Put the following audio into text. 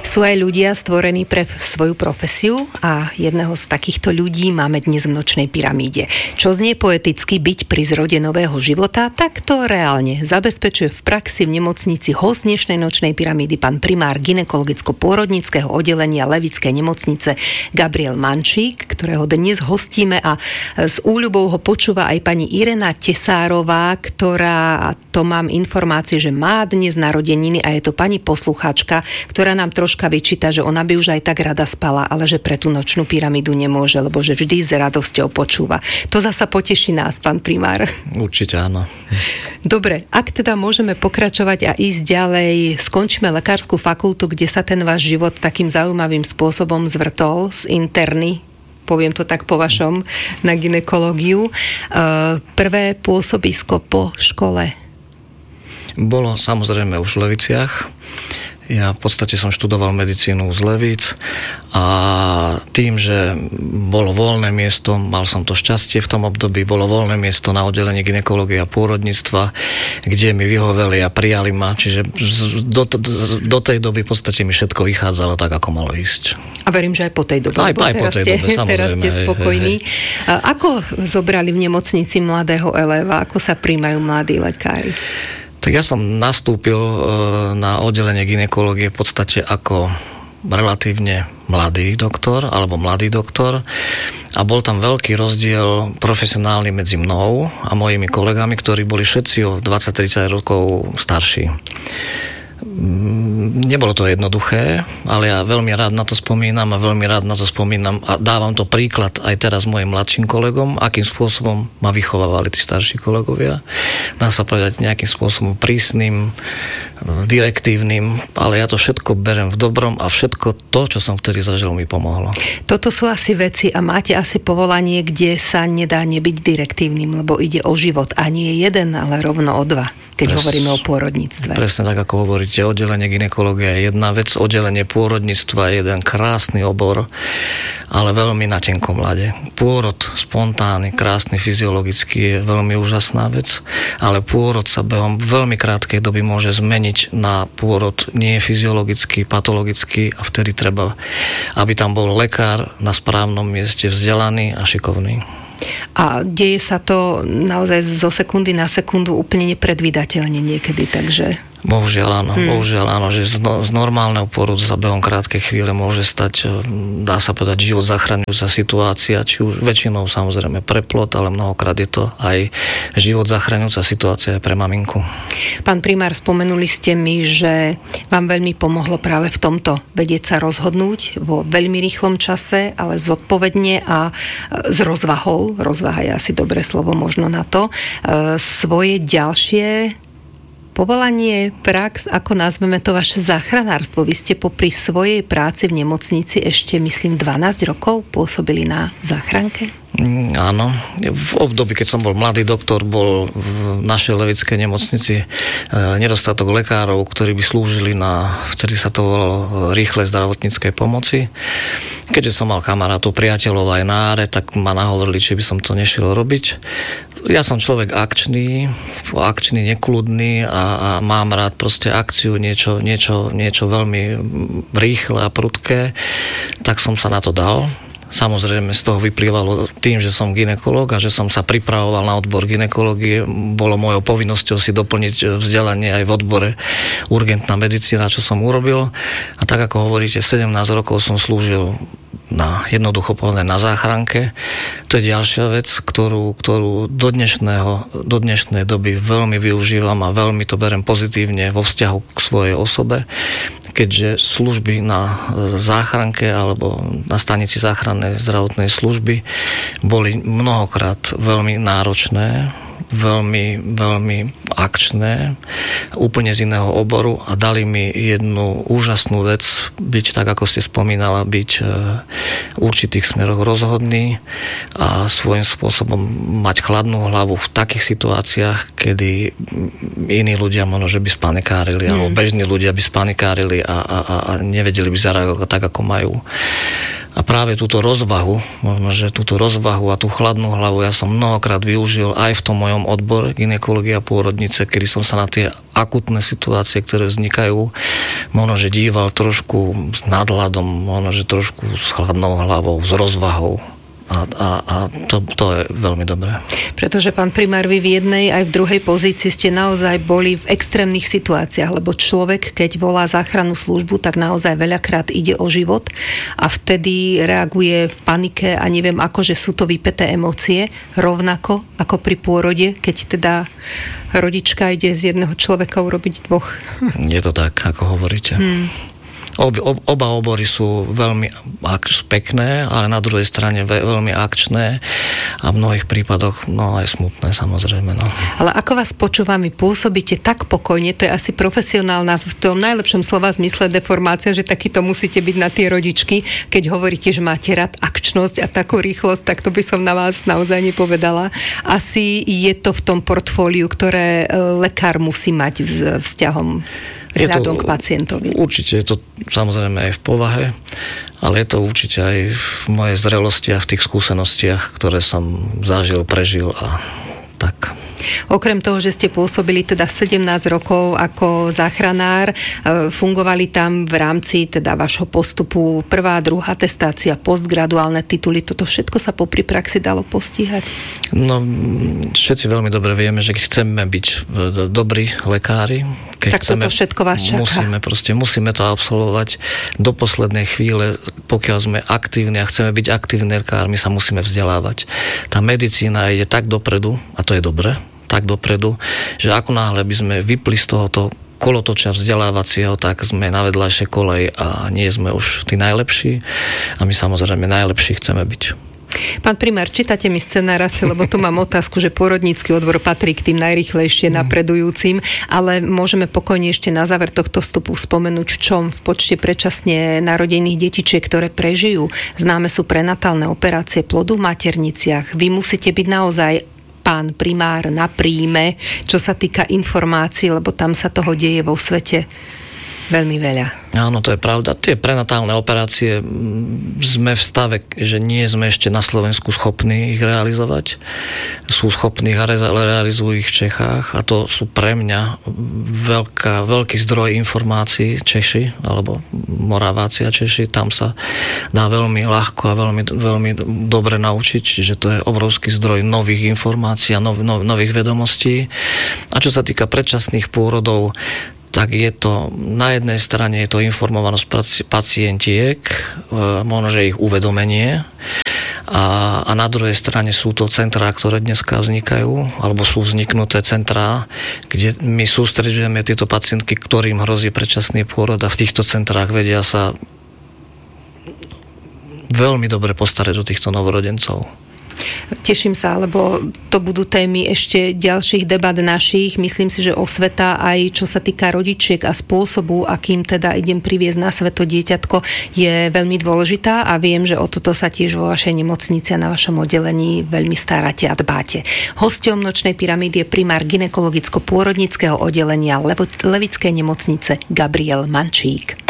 Sú aj ľudia stvorení pre svoju profesiu a jedného z takýchto ľudí máme dnes v Nočnej pyramíde. Čo znie poeticky byť pri zrode nového života, tak to reálne zabezpečuje v praxi v nemocnici host dnešnej Nočnej pyramídy, pán primár gynekologicko-pôrodníckeho oddelenia Levickej nemocnice Gabriel Mančík, ktorého dnes hostíme, a s úľubou ho počúva aj pani Irena Tesárová, ktorá, to mám informácie, že má dnes narodeniny, a je to pani poslucháčka, ktorá nám troška vyčíta, že ona by už aj tak rada spala, ale že pre tú Nočnú pyramídu nemôže, lebo že vždy s radosťou počúva. To zasa poteší nás, pán primár. Určite áno. Dobre, ak teda môžeme pokračovať a ísť ďalej, skončíme lekárskú fakultu, kde sa ten váš život takým zaujímavým spôsobom zvrtol z interny, poviem to tak po vašom, na gynekológiu. Prvé pôsobisko po škole? Bolo samozrejme už v Leviciach. Ja v podstate som študoval medicínu z Levíc a tým, že bolo voľné miesto, mal som to šťastie v tom období, bolo voľné miesto na oddelení gynekológie a pôrodníctva, kde mi vyhoveli a prijali ma, čiže do tej doby v podstate mi všetko vychádzalo tak, ako malo ísť. A verím, že aj po tej dobe. Aj po tej dobe, samozrejme. Teraz ste spokojní. Ako zobrali v nemocnici mladého eleva? Ako sa prijímajú mladí lekári? Tak ja som nastúpil na oddelenie gynekológie v podstate ako relatívne mladý doktor a bol tam veľký rozdiel profesionálny medzi mnou a mojimi kolegami, ktorí boli všetci o 20-30 rokov starší. Nebolo to jednoduché, ale ja veľmi rád na to spomínam a dávam to príklad aj teraz mojim mladším kolegom, akým spôsobom ma vychovávali tí starší kolegovia. Dá sa povedať nejakým spôsobom prísnym, direktívnym, ale ja to všetko berem v dobrom a všetko to, čo som vtedy zažil, mi pomohlo. Toto sú asi veci a máte asi povolanie, kde sa nedá nebyť direktívnym, lebo ide o život a nie jeden, ale rovno o dva, keď hovoríme o pôrodníctve. Presne tak, ako hovoríte, oddelenie gynekológia je jedna vec, oddelenie pôrodníctva je jeden krásny obor, ale veľmi na tenkom ľade. Pôrod spontánny, krásny, fyziologický je veľmi úžasná vec, ale pôrod sa behom veľmi krátkej doby môže zmeniť na pôrod nie fyziologický, patologický, a vtedy treba, aby tam bol lekár na správnom mieste, vzdelaný a šikovný. A deje sa to naozaj zo sekundy na sekundu úplne nepredvídateľne niekedy, takže... Bohužiaľ áno, že z normálneho pôrodu sa behom krátkej chvíle môže stať, dá sa povedať, život zachraňujúca situácia, či už väčšinou samozrejme pre plod, ale mnohokrát je to aj život zachraňujúca situácia pre maminku. Pán primár, spomenuli ste mi, že vám veľmi pomohlo práve v tomto vedieť sa rozhodnúť vo veľmi rýchlom čase, ale zodpovedne a s rozvahou, rozvaha je asi dobré slovo možno na to, svoje ďalšie povolanie, prax, ako nazveme to, vaše záchranárstvo. Vy ste popri svojej práci v nemocnici ešte, myslím, 12 rokov pôsobili na záchranke? Áno. V období, keď som bol mladý doktor, bol v našej levickej nemocnici nedostatok lekárov, ktorí by slúžili na, vtedy sa to volalo, rýchlej zdravotníckej pomoci. Keďže som mal kamarátov, priateľov aj na áre, tak ma nahovorili, či by som to nešiel robiť. Ja som človek akčný, nekľudný a mám rád proste akciu, niečo veľmi rýchle a prudké, tak som sa na to dal. Samozrejme z toho vyplývalo tým, že som gynekológ a že som sa pripravoval na odbor gynekológie. Bolo mojou povinnosťou si doplniť vzdelanie aj v odbore urgentná medicína, čo som urobil. A tak ako hovoríte, 17 rokov som slúžil jednoducho povedané na záchranke. To je ďalšia vec, ktorú do dnešnej doby veľmi využívam a veľmi to berem pozitívne vo vzťahu k svojej osobe, keďže služby na záchranke alebo na stanici záchrannej zdravotnej služby boli mnohokrát veľmi náročné, veľmi akčné, úplne z iného oboru a dali mi jednu úžasnú vec, byť, tak ako ste spomínala, byť v určitých smeroch rozhodný a svojím spôsobom mať chladnú hlavu v takých situáciách, kedy iní ľudia možno, že by spanikárili, alebo bežní ľudia by spanikárili a nevedeli by zareagovať tak, ako majú. A práve túto rozvahu, možno, že túto rozvahu a tú chladnú hlavu ja som mnohokrát využil aj v tom mojom odbore gynekológia pôrodnice, kedy som sa na tie akutné situácie, ktoré vznikajú, možno, že díval trošku s nadhľadom, možno, že trošku s chladnou hlavou, s rozvahou. A to je veľmi dobré. Pretože, pán primár, vy v jednej aj v druhej pozícii ste naozaj boli v extrémnych situáciách, lebo človek, keď volá záchrannú službu, tak naozaj veľakrát ide o život a vtedy reaguje v panike a neviem ako, že sú to vypäté emócie, rovnako ako pri pôrode, keď teda rodička ide z jedného človeka urobiť dvoch. Je to tak, ako hovoríte. Oba obory sú veľmi pekné, ale na druhej strane veľmi akčné a v mnohých prípadoch aj smutné, samozrejme. No. Ale ako vás počúvam, vy pôsobíte tak pokojne, to je asi profesionálna v tom najlepšom slova zmysle deformácia, že takýto musíte byť na tie rodičky, keď hovoríte, že máte rád akčnosť a takú rýchlosť, tak to by som na vás naozaj nepovedala. Asi je to v tom portfóliu, ktoré lekár musí mať vzťahom vzhľadom k pacientovi. Určite je to samozrejme aj v povahe, ale je to určite aj v mojej zrelosti a v tých skúsenostiach, ktoré som zažil, prežil a tak. Okrem toho, že ste pôsobili teda 17 rokov ako záchranár, fungovali tam v rámci teda vašho postupu prvá, druhá testácia, postgraduálne tituly, toto všetko sa popri praxi dalo postihať? No, všetci veľmi dobre vieme, že chceme byť dobrí lekári. Tak toto všetko vás čaká. Musíme to absolvovať do poslednej chvíle, pokiaľ sme aktívni a chceme byť aktívni lekármi, sa musíme vzdelávať. Tá medicína ide tak dopredu, a to je dobre, tak dopredu, že ako náhle by sme vypli z tohoto kolotoča vzdelávacieho, tak sme na vedľajšej kolej a nie sme už tí najlepší a my samozrejme najlepší chceme byť. Pán primár, čítate mi scenár asi, lebo tu mám otázku, že pôrodnícky odbor patrí k tým najrýchlejšie napredujúcim, ale môžeme pokojne ešte na záver tohto vstupu spomenúť, v čom v počte predčasne narodených detičiek, ktoré prežijú. Známe sú prenatálne operácie plodu v materniciach. Vy musíte byť naozaj pán primár na príjme, čo sa týka informácií, lebo tam sa toho deje vo svete veľmi veľa. Áno, to je pravda. Tie prenatálne operácie sme v stave, že nie sme ešte na Slovensku schopní ich realizovať. Sú schopní, ale realizujú ich v Čechách a to sú pre mňa veľký zdroj informácií Češi, alebo Moraváci a Češi. Tam sa dá veľmi ľahko a veľmi dobre naučiť, čiže to je obrovský zdroj nových informácií a nových vedomostí. A čo sa týka predčasných pôrodov, tak je to, na jednej strane je to informovanosť pacientiek, možno, že ich uvedomenie a na druhej strane sú to centrá, ktoré dneska vznikajú, alebo sú vzniknuté centrá, kde my sústreďujeme tieto pacientky, ktorým hrozí predčasný pôrod a v týchto centrách vedia sa veľmi dobre postarať o týchto novorodencov. Teším sa, lebo to budú témy ešte ďalších debat našich. Myslím si, že osveta aj čo sa týka rodičiek a spôsobu, akým teda idem priviesť na svet to dieťatko, je veľmi dôležitá a viem, že o toto sa tiež vo vašej nemocnici a na vašom oddelení veľmi staráte a dbáte. Hosťom Nočnej pyramídy je primár gynekologicko-pôrodnického oddelenia Levickej nemocnice Gabriel Mančík.